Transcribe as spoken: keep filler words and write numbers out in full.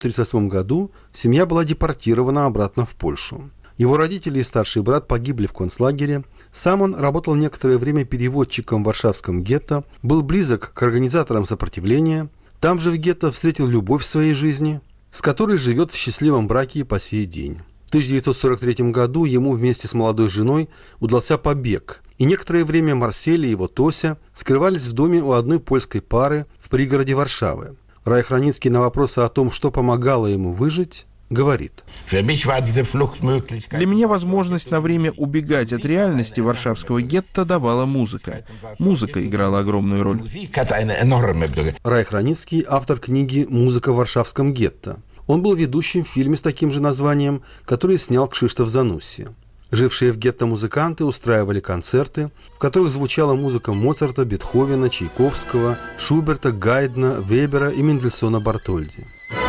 тридцать восьмом году семья была депортирована обратно в Польшу. Его родители и старший брат погибли в концлагере. Сам он работал некоторое время переводчиком в Варшавском гетто, был близок к организаторам сопротивления. Там же в гетто встретил любовь в своей жизни, с которой живет в счастливом браке и по сей день. В тысяча девятьсот сорок третьем году ему вместе с молодой женой удался побег, и некоторое время Марсель и его Тося скрывались в доме у одной польской пары в пригороде Варшавы. Райх-Раницкий на вопросы о том, что помогало ему выжить, говорит. Для меня возможность на время убегать от реальности варшавского гетто давала музыка. Музыка играла огромную роль. Райх-Раницкий – автор книги «Музыка в варшавском гетто». Он был ведущим в фильме с таким же названием, который снял Кшиштоф Занусси. Жившие в гетто музыканты устраивали концерты, в которых звучала музыка Моцарта, Бетховена, Чайковского, Шуберта, Гайдна, Вебера и Мендельсона Бартольди.